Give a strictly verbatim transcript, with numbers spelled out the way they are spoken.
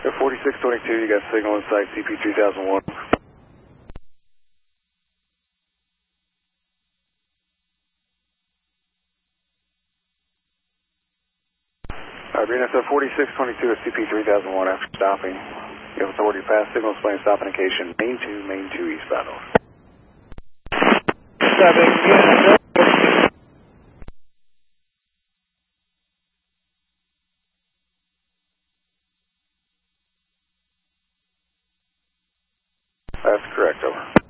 forty-six twenty-two, you got signal inside C P three thousand one. Alright, Reno, so forty-six twenty-two at C P three thousand one after stopping. You have authority to pass signal display and stop indication, main two, main two, eastbound. Seven, yeah. That's correct, over.